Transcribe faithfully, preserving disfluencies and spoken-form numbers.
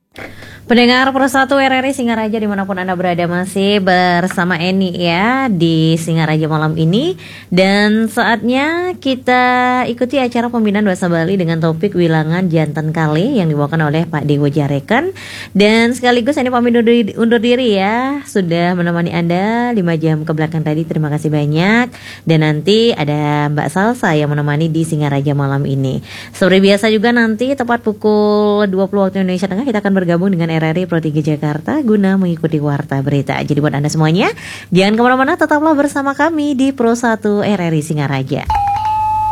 Pendengar Pro satu R R I Singaraja dimanapun Anda berada, masih bersama Eni ya di Singaraja malam ini. Dan saatnya kita ikuti acara pembinaan bahasa Bali dengan topik Wilangan Jantan Kali yang dibawakan oleh Pak Dewo Jarekan. Dan sekaligus Eni pamit undur, undur diri ya. Sudah menemani Anda lima jam ke belakang tadi, terima kasih banyak. Dan nanti ada Mbak Salsa yang menemani di Singaraja malam ini. Seperti biasa juga nanti tepat pukul dua puluh waktu Indonesia Tengah kita akan bergabung dengan R R I Pro tiga Jakarta guna mengikuti warta berita. Jadi buat Anda semuanya, jangan kemana-mana, tetaplah bersama kami di Pro satu R R I Singaraja.